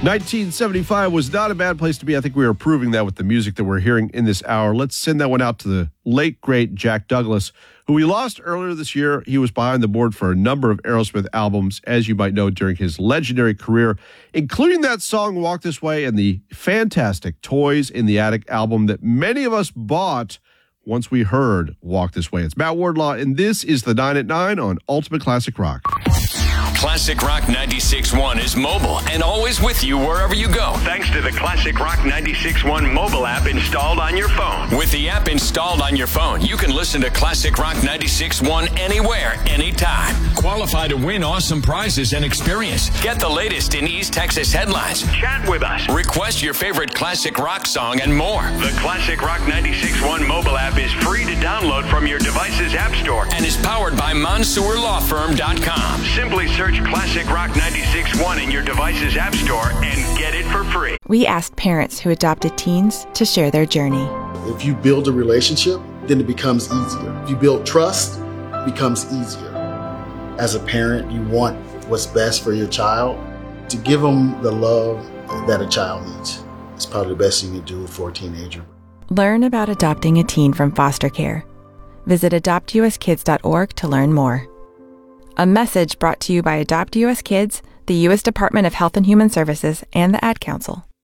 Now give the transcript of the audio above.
1975 was not a bad place to be. I think we are proving that with the music that we're hearing in this hour. Let's send that one out to the late, great Jack Douglas, who we lost earlier this year. He was behind the board for a number of Aerosmith albums, as you might know, during his legendary career, including that song, Walk This Way, and the fantastic Toys in the Attic album that many of us bought once we heard Walk This Way. It's Matt Wardlaw, and this is the 9 at 9 on Ultimate Classic Rock. Classic Rock 96.1 is mobile and always with you wherever you go. Thanks to the Classic Rock 96.1 mobile app installed on your phone. With the app installed on your phone, you can listen to Classic Rock 96.1 anywhere, anytime. Qualify to win awesome prizes and experience. Get the latest in East Texas headlines. Chat with us. Request your favorite classic rock song and more. The Classic Rock 96.1 mobile app is free to download from your device's app store and is powered by MonsourLawFirm.com. Simply search Classic Rock 96.1 in your device's app store and get it for free. We asked parents who adopted teens to share their journey. If you build a relationship, then it becomes easier. If you build trust, it becomes easier. As a parent, you want what's best for your child. To give them the love that a child needs is probably the best thing you can do for a teenager. Learn about adopting a teen from foster care. Visit adoptuskids.org to learn more. A message brought to you by Adopt US Kids, the U.S. Department of Health and Human Services, and the Ad Council.